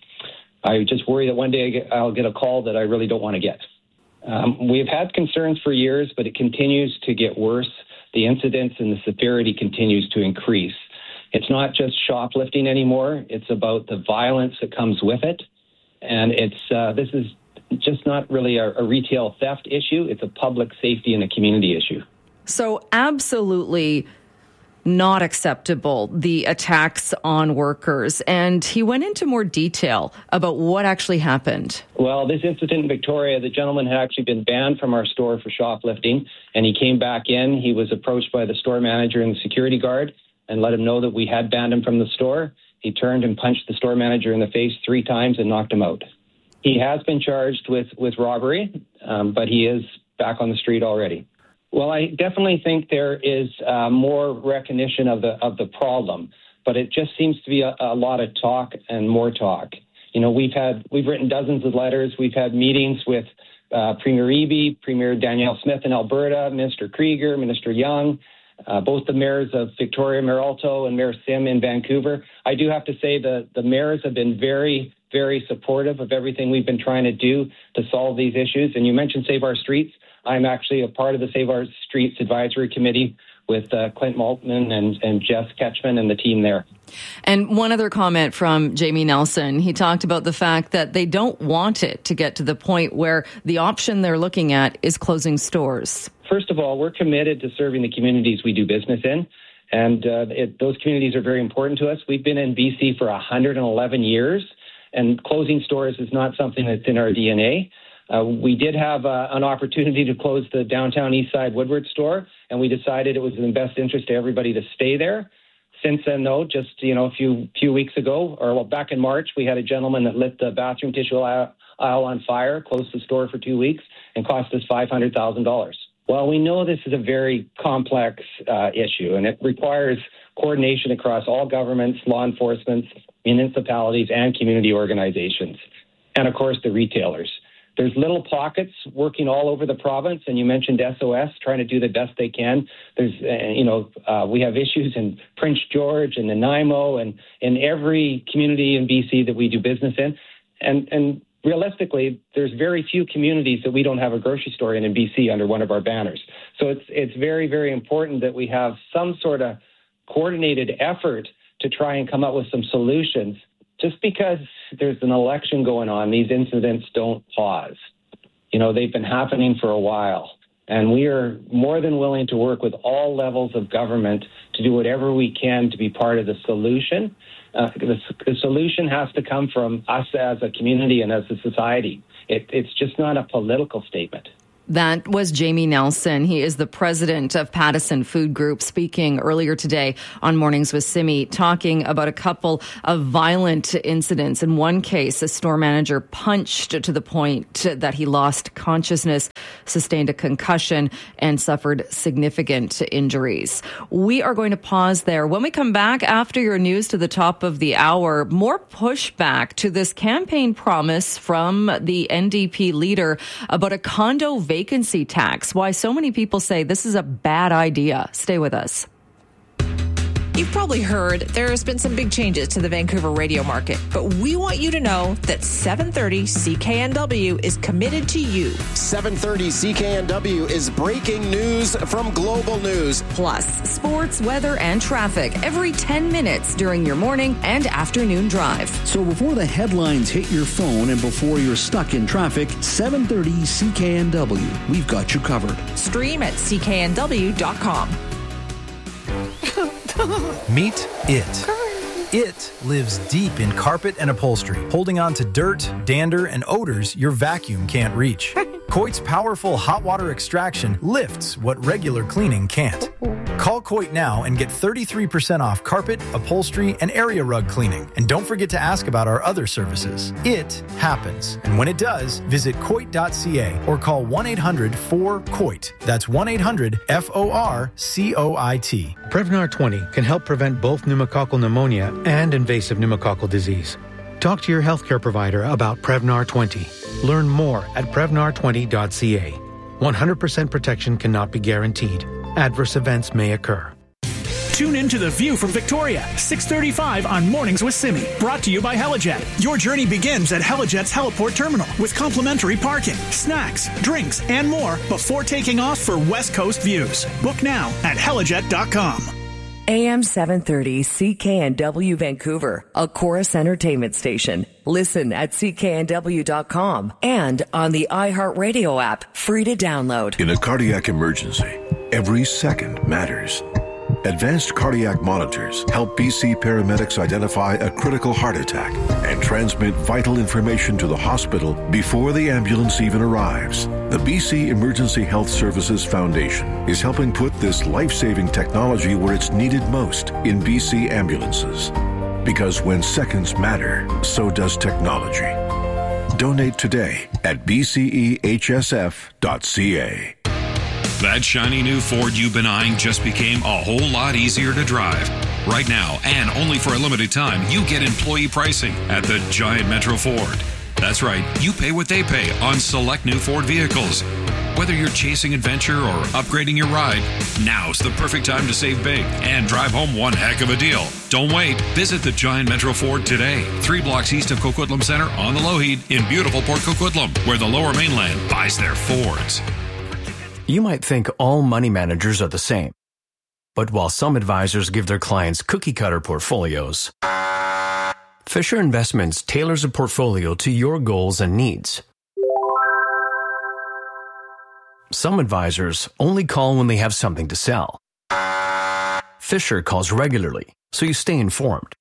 I just worry that one day I get, I'll get a call that I really don't want to get. Um, we've had concerns for years, but it continues to get worse. The incidents and the severity continues to increase. It's not just shoplifting anymore. It's about the violence that comes with it. And it's uh, this is just not really a, a retail theft issue. It's a public safety and a community issue. So absolutely not acceptable, the attacks on workers. And he went into more detail about what actually happened. Well, this incident in Victoria, the gentleman had actually been banned from our store for shoplifting, and he came back in. He was approached by the store manager and the security guard and let him know that we had banned him from the store. He turned and punched the store manager in the face three times and knocked him out. He has been charged with, with robbery, um, but he is back on the street already. Well, I definitely think there is uh, more recognition of the of the problem, but it just seems to be a, a lot of talk and more talk. You know, we've had we've written dozens of letters. We've had meetings with uh, Premier Eby, Premier Danielle Smith in Alberta, Minister Krieger, Minister Young, uh, both the mayors of Victoria, Mayor Alto, and Mayor Sim in Vancouver. I do have to say that the mayors have been very, very supportive of everything we've been trying to do to solve these issues. And you mentioned Save Our Streets. I'm actually a part of the Save Our Streets Advisory Committee with uh, Clint Maltman and, and Jess Ketchman and the team there. And one other comment from Jamie Nelson. He talked about the fact that they don't want it to get to the point where the option they're looking at is closing stores. First of all, we're committed to serving the communities we do business in. And uh, it, those communities are very important to us. We've been in B C for one hundred eleven years, and closing stores is not something that's in our D N A. Uh, we did have uh, an opportunity to close the downtown Eastside Woodward store, and we decided it was in the best interest to everybody to stay there. Since then, though, just you know, a few few weeks ago, or well, back in March, we had a gentleman that lit the bathroom tissue aisle on fire, closed the store for two weeks, and cost us five hundred thousand dollars. Well, we know this is a very complex uh, issue, and it requires coordination across all governments, law enforcement, municipalities, and community organizations, and of course the retailers. There's little pockets working all over the province, and you mentioned S O S trying to do the best they can. There's, uh, you know, uh, we have issues in Prince George and Nanaimo and in every community in B C that we do business in. And, and realistically, there's very few communities that we don't have a grocery store in in B C under one of our banners. So it's it's very, very important that we have some sort of coordinated effort to try and come up with some solutions. Just because there's an election going on, these incidents don't pause. You know, they've been happening for a while. And we are more than willing to work with all levels of government to do whatever we can to be part of the solution. Uh, the, the solution has to come from us as a community and as a society. It, it's just not a political statement. That was Jamie Nelson. He is the president of Pattison Food Group, speaking earlier today on Mornings with Simi, talking about a couple of violent incidents. In one case, a store manager punched to the point that he lost consciousness, sustained a concussion, and suffered significant injuries. We are going to pause there. When we come back after your news to the top of the hour, more pushback to this campaign promise from the N D P leader about a condo vacancy tax. Why so many people say this is a bad idea. Stay with us. You've probably heard there's been some big changes to the Vancouver radio market, but we want you to know that seven thirty C K N W is committed to you. seven thirty C K N W is breaking news from Global News. Plus, sports, weather, and traffic every ten minutes during your morning and afternoon drive. So before the headlines hit your phone and before you're stuck in traffic, seven thirty C K N W. We've got you covered. Stream at C K N W dot com. Meet it. It lives deep in carpet and upholstery, holding on to dirt, dander, and odors your vacuum can't reach. Coit's powerful hot water extraction lifts what regular cleaning can't. Call Coit now and get thirty-three percent off carpet, upholstery, and area rug cleaning. And don't forget to ask about our other services. It happens. And when it does, visit coit dot c a or call one eight hundred four coit. That's one eight hundred F O R C O I T. Prevnar twenty can help prevent both pneumococcal pneumonia and invasive pneumococcal disease. Talk to your healthcare provider about Prevnar twenty. Learn more at prevnar twenty dot c a. one hundred percent protection cannot be guaranteed. Adverse events may occur. Tune in to The View from Victoria, six thirty-five on Mornings with Simi. Brought to you by Helijet. Your journey begins at Helijet's Heliport Terminal with complimentary parking, snacks, drinks, and more before taking off for West Coast views. Book now at helijet dot com. A M seven thirty C K N W Vancouver, a Chorus Entertainment station. Listen at C K N W dot com and on the iHeartRadio app, free to download. In a cardiac emergency, every second matters. Advanced cardiac monitors help B C paramedics identify a critical heart attack and transmit vital information to the hospital before the ambulance even arrives. The B C Emergency Health Services Foundation is helping put this life-saving technology where it's needed most in B C ambulances. Because when seconds matter, so does technology. Donate today at b c e h s f dot c a. That shiny new Ford you've been eyeing just became a whole lot easier to drive. Right now, and only for a limited time, you get employee pricing at the Giant Metro Ford. That's right, you pay what they pay on select new Ford vehicles. Whether you're chasing adventure or upgrading your ride, now's the perfect time to save big and drive home one heck of a deal. Don't wait. Visit the Giant Metro Ford today. Three blocks east of Coquitlam Center on the Lougheed in beautiful Port Coquitlam, where the Lower Mainland buys their Fords. You might think all money managers are the same. But while some advisors give their clients cookie-cutter portfolios, Fisher Investments tailors a portfolio to your goals and needs. Some advisors only call when they have something to sell. Fisher calls regularly, so you stay informed.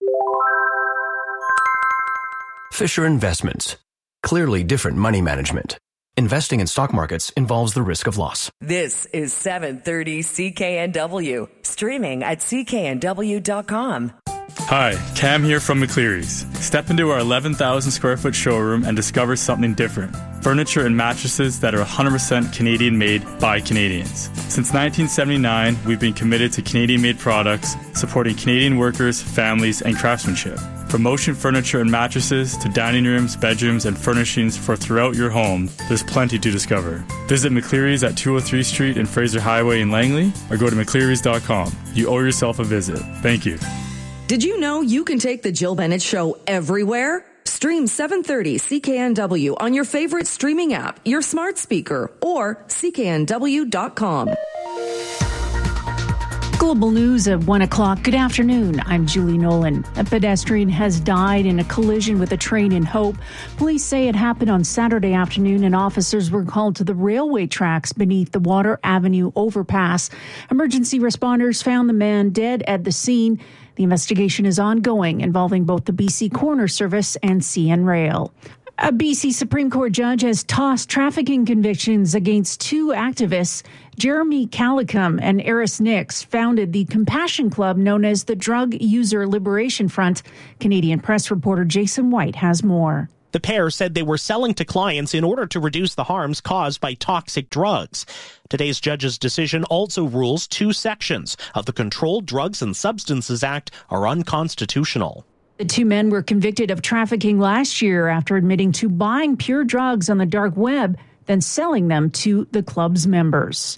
Fisher Investments. Clearly different money management. Investing in stock markets involves the risk of loss. This is seven thirty C K N W, streaming at c k n w dot com. Hi, Cam here from McCleary's. Step into our eleven thousand square foot showroom and discover something different. Furniture and mattresses that are one hundred percent Canadian made by Canadians. Since nineteen seventy-nine, we've been committed to Canadian made products, supporting Canadian workers, families, and craftsmanship. From motion furniture and mattresses to dining rooms, bedrooms, and furnishings for throughout your home, there's plenty to discover. Visit McCleary's at two oh three Street and Fraser Highway in Langley, or go to mcclearys dot com. You owe yourself a visit. Thank you. Did you know you can take the Jill Bennett Show everywhere? Stream seven thirty C K N W on your favorite streaming app, your smart speaker, or c k n w dot com. Global news at one o'clock. Good afternoon. I'm Julie Nolan. A pedestrian has died in a collision with a train in Hope. Police say it happened on Saturday afternoon and officers were called to the railway tracks beneath the Water Avenue overpass. Emergency responders found the man dead at the scene. The investigation is ongoing, involving both the B C Coroner Service and C N Rail. A B C Supreme Court judge has tossed trafficking convictions against two activists. Jeremy Calicum and Eris Nix founded the Compassion Club known as the Drug User Liberation Front. Canadian Press reporter Jason White has more. The pair said they were selling to clients in order to reduce the harms caused by toxic drugs. Today's judge's decision also rules two sections of the Controlled Drugs and Substances Act are unconstitutional. The two men were convicted of trafficking last year after admitting to buying pure drugs on the dark web, then selling them to the club's members.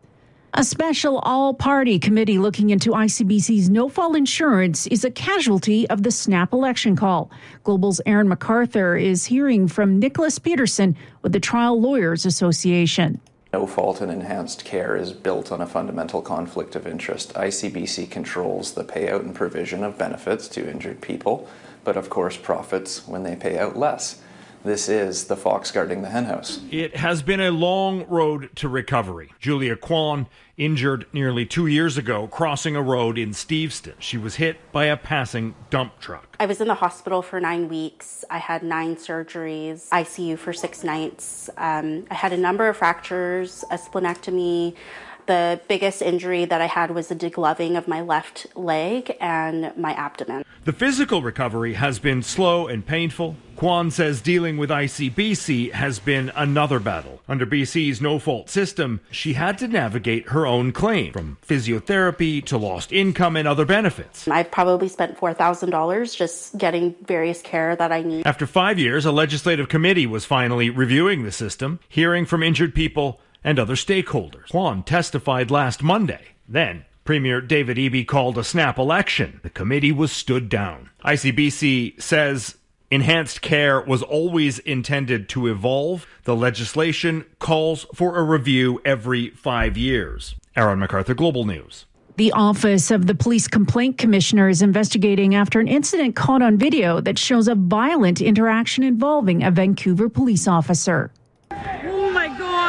A special all-party committee looking into I C B C's no-fault insurance is a casualty of the snap election call. Global's Aaron MacArthur is hearing from Nicholas Peterson with the Trial Lawyers Association. No fault and enhanced care is built on a fundamental conflict of interest. I C B C controls the payout and provision of benefits to injured people, but of course profits when they pay out less. This is the fox guarding the henhouse. It has been a long road to recovery. Julia Kwan, injured nearly two years ago crossing a road in Steveston. She was hit by a passing dump truck. I was in the hospital for nine weeks. I had nine surgeries, I C U for six nights. Um, I had a number of fractures, a splenectomy. The biggest injury that I had was a degloving of my left leg and my abdomen. The physical recovery has been slow and painful. Kwan says dealing with I C B C has been another battle. Under B C's no-fault system, she had to navigate her own claim, from physiotherapy to lost income and other benefits. I've probably spent four thousand dollars just getting various care that I need. After five years, a legislative committee was finally reviewing the system, hearing from injured people and other stakeholders. Kwan testified last Monday. Then, Premier David Eby called a snap election. The committee was stood down. I C B C says enhanced care was always intended to evolve. The legislation calls for a review every five years. Aaron MacArthur, Global News. The Office of the Police Complaint Commissioner is investigating after an incident caught on video that shows a violent interaction involving a Vancouver police officer. Oh my God!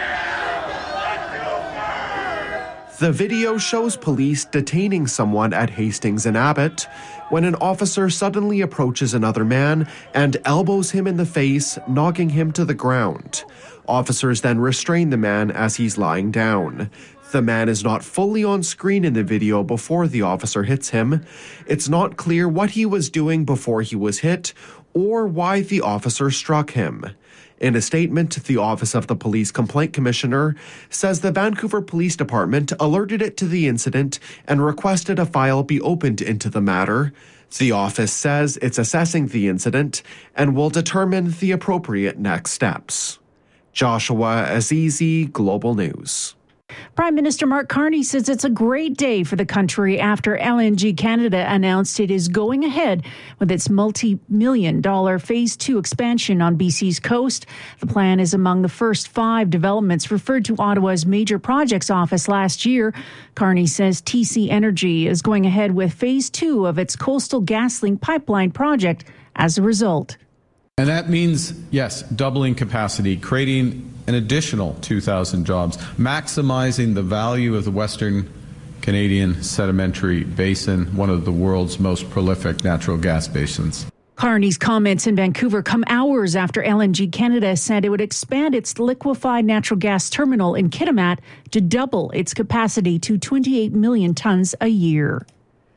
The video shows police detaining someone at Hastings and Abbott when an officer suddenly approaches another man and elbows him in the face, knocking him to the ground. Officers then restrain the man as he's lying down. The man is not fully on screen in the video before the officer hits him. It's not clear what he was doing before he was hit or why the officer struck him. In a statement, the Office of the Police Complaint Commissioner says the Vancouver Police Department alerted it to the incident and requested a file be opened into the matter. The office says it's assessing the incident and will determine the appropriate next steps. Joshua Azizi, Global News. Prime Minister Mark Carney says it's a great day for the country after L N G Canada announced it is going ahead with its multi-million dollar Phase two expansion on B C's coast. The plan is among the first five developments referred to Ottawa's Major Projects Office last year. Carney says T C Energy is going ahead with Phase two of its Coastal GasLink pipeline project as a result. And that means, yes, doubling capacity, creating an additional two thousand jobs, maximizing the value of the Western Canadian Sedimentary Basin, one of the world's most prolific natural gas basins. Carney's comments in Vancouver come hours after L N G Canada said it would expand its liquefied natural gas terminal in Kitimat to double its capacity to twenty-eight million tons a year.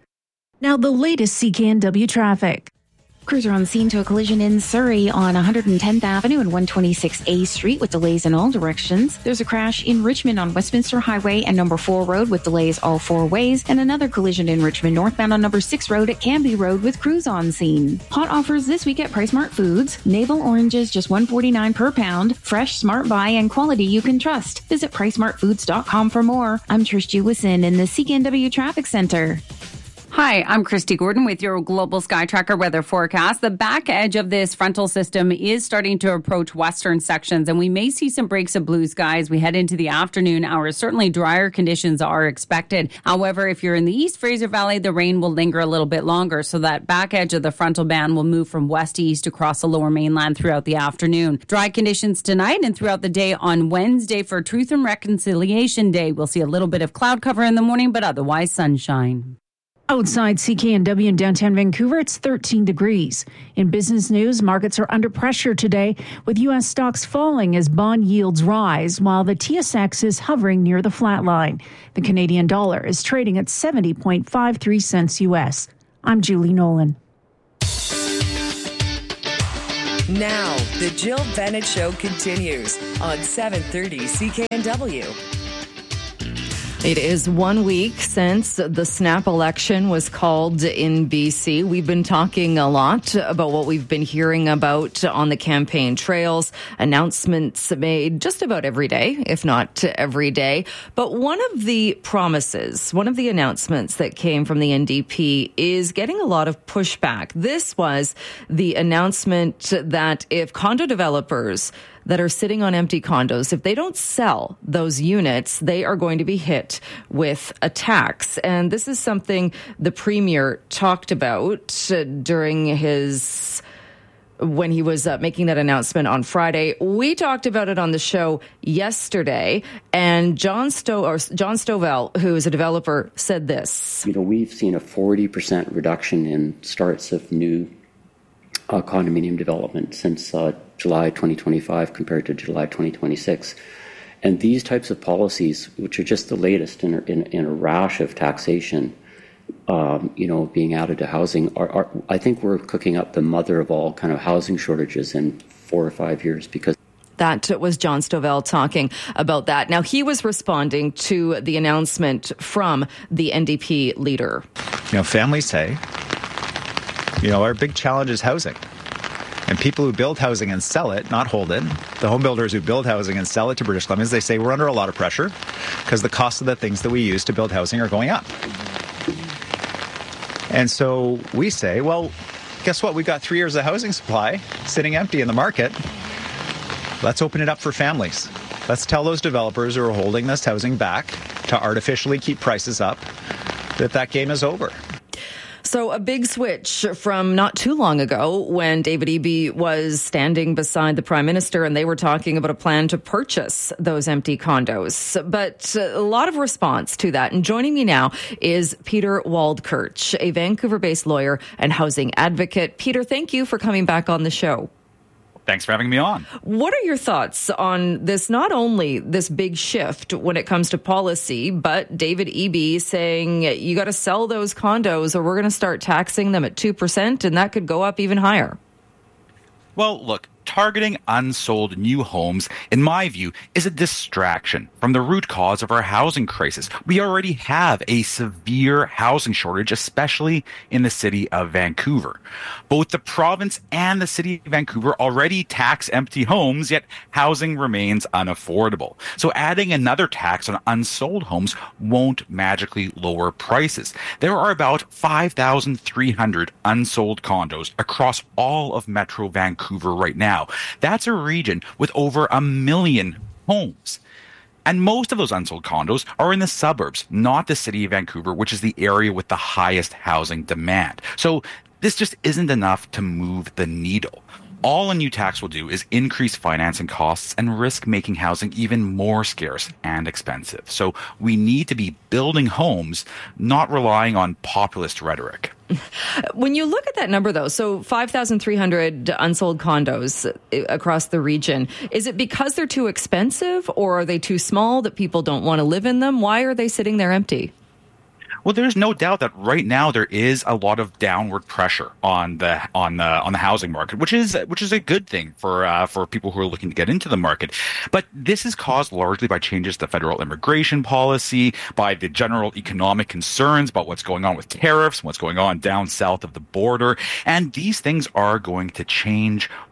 Now the latest C K N W traffic. Crews are on scene to a collision in Surrey on one hundred tenth Avenue and one twenty-six A Street with delays in all directions. There's a crash in Richmond on Westminster Highway and Number four Road with delays all four ways, and another collision in Richmond northbound on Number six Road at Canby Road with crews on scene. Hot offers this week at PriceSmart Foods. Navel oranges just one forty-nine per pound. Fresh, smart buy, and quality you can trust. Visit price smart foods dot com for more. I'm Trish Jewison in the C K N W Traffic Center. Hi, I'm Christy Gordon with your Global Sky Tracker weather forecast. The back edge of this frontal system is starting to approach western sections, and we may see some breaks of blue skies as we head into the afternoon hours. Certainly drier conditions are expected. However, if you're in the East Fraser Valley, the rain will linger a little bit longer, so that back edge of the frontal band will move from west to east across the lower mainland throughout the afternoon. Dry conditions tonight and throughout the day on Wednesday for Truth and Reconciliation Day. We'll see a little bit of cloud cover in the morning, but otherwise sunshine. Outside C K N W in downtown Vancouver, it's thirteen degrees. In business news, markets are under pressure today, with U S stocks falling as bond yields rise, while the T S X is hovering near the flat line. The Canadian dollar is trading at seventy point five three cents U S. I'm Julie Nolan. Now, the Jill Bennett Show continues on seven thirty C K N W. It is one week since the snap election was called in B C. We've been talking a lot about what we've been hearing about on the campaign trails, announcements made just about every day, if not every day. But one of the promises, one of the announcements that came from the N D P is getting a lot of pushback. This was the announcement that if condo developers that are sitting on empty condos, if they don't sell those units, they are going to be hit with a tax. And this is something the Premier talked about uh, during his, when he was uh, making that announcement on Friday. We talked about it on the show yesterday, and John Stow or John Stovall, who is a developer, said this. You know, we've seen a forty percent reduction in starts of new uh, condominium development since uh, July twenty twenty-five compared to July twenty twenty-six. And these types of policies, which are just the latest in a, in, in a rash of taxation, um, you know, being added to housing, are, are, I think we're cooking up the mother of all kind of housing shortages in four or five years because That was John Stovall talking about that. Now, he was responding to the announcement from the N D P leader. You know, families say, you know, our big challenge is housing. And people who build housing and sell it, not hold it, the home builders who build housing and sell it to British Columbians, they say we're under a lot of pressure because the cost of the things that we use to build housing are going up. And so we say, well, guess what? We've got three years of housing supply sitting empty in the market. Let's open it up for families. Let's tell those developers who are holding this housing back to artificially keep prices up that that game is over. So a big switch from not too long ago when David Eby was standing beside the Prime Minister and they were talking about a plan to purchase those empty condos. But a lot of response to that. And joining me now is Peter Waldkirch, a Vancouver-based lawyer and housing advocate. Peter, thank you for coming back on the show. Thanks for having me on. What are your thoughts on this, not only this big shift when it comes to policy, but David Eby saying you got to sell those condos or we're going to start taxing them at two percent and that could go up even higher? Well, look, targeting unsold new homes, in my view, is a distraction from the root cause of our housing crisis. We already have a severe housing shortage, especially in the city of Vancouver. Both the province and the city of Vancouver already tax empty homes, yet housing remains unaffordable. So adding another tax on unsold homes won't magically lower prices. There are about five thousand three hundred unsold condos across all of Metro Vancouver right now. That's a region with over a million homes. And most of those unsold condos are in the suburbs, not the city of Vancouver, which is the area with the highest housing demand. So this just isn't enough to move the needle. All a new tax will do is increase financing costs and risk making housing even more scarce and expensive. So we need to be building homes, not relying on populist rhetoric. When you look at that number, though, so five thousand three hundred unsold condos across the region, is it because they're too expensive or are they too small that people don't want to live in them? Why are they sitting there empty? Well, there's no doubt that right now there is a lot of downward pressure on the on the on the housing market, which is which is a good thing for uh, for people who are looking to get into the market. But this is caused largely by changes to federal immigration policy, by the general economic concerns about what's going on with tariffs, what's going on down south of the border, and these things are going to change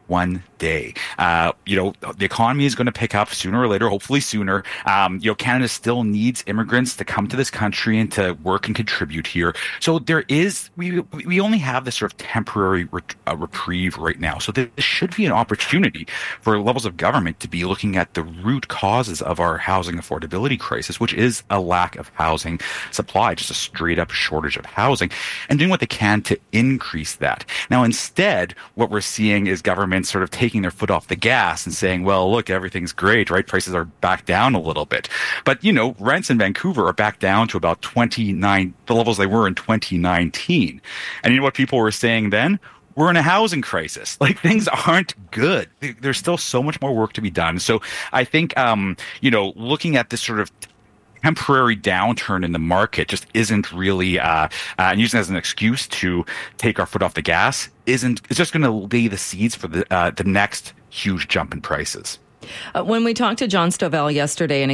one day. Uh, you know, the economy is going to pick up sooner or later, hopefully sooner. Um, you know, Canada still needs immigrants to come to this country and to work and contribute here. So there is, we we only have this sort of temporary re- uh, reprieve right now. So this should be an opportunity for levels of government to be looking at the root causes of our housing affordability crisis, which is a lack of housing supply, just a straight up shortage of housing, and doing what they can to increase that. Now, instead, what we're seeing is government sort of taking their foot off the gas and saying, well, look, everything's great, right? Prices are back down a little bit. But, you know, rents in Vancouver are back down to about twenty-nine, the levels they were in twenty nineteen. And you know what people were saying then? We're in a housing crisis. Like, things aren't good. There's still so much more work to be done. So I think, um, you know, looking at this sort of temporary downturn in the market just isn't really, uh, uh, and using it as an excuse to take our foot off the gas isn't, it's just going to lay the seeds for the, uh, the next huge jump in prices. Uh, when we talked to John Stovall yesterday, and